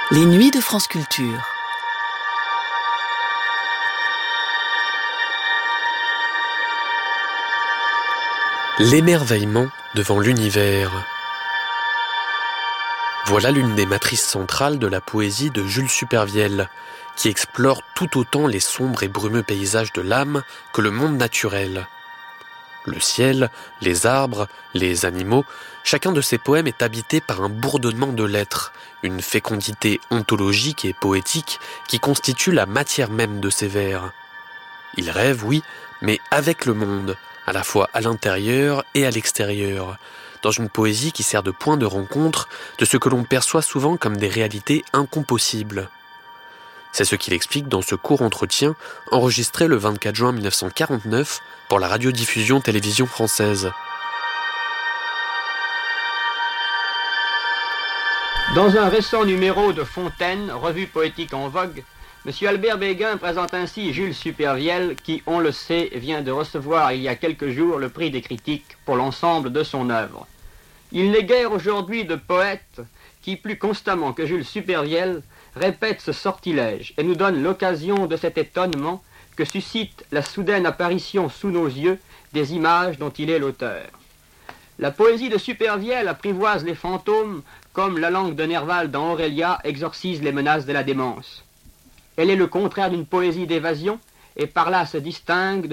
Les nuits de France Culture. L'émerveillement devant l'univers. Voilà l'une des matrices centrales de la poésie de Jules Supervielle, qui explore tout autant les sombres et brumeux paysages de l'âme que le monde naturel. Le ciel, les arbres, les animaux, chacun de ces poèmes est habité par un bourdonnement de lettres, une fécondité ontologique et poétique qui constitue la matière même de ces vers. Il rêve, oui, mais avec le monde, à la fois à l'intérieur et à l'extérieur, dans une poésie qui sert de point de rencontre de ce que l'on perçoit souvent comme des réalités incompossibles. C'est ce qu'il explique dans ce court entretien enregistré le 24 juin 1949 pour la radiodiffusion télévision française. Dans un récent numéro de Fontaine, revue poétique en vogue, M. Albert Béguin présente ainsi Jules Supervielle qui, on le sait, vient de recevoir il y a quelques jours le prix des critiques pour l'ensemble de son œuvre. Il n'est guère aujourd'hui de poète qui, plus constamment que Jules Supervielle, répète ce sortilège et nous donne l'occasion de cet étonnement que suscite la soudaine apparition sous nos yeux des images dont il est l'auteur. La poésie de Supervielle apprivoise les fantômes comme la langue de Nerval dans Aurélia exorcise les menaces de la démence. Elle est le contraire d'une poésie d'évasion et par là se distingue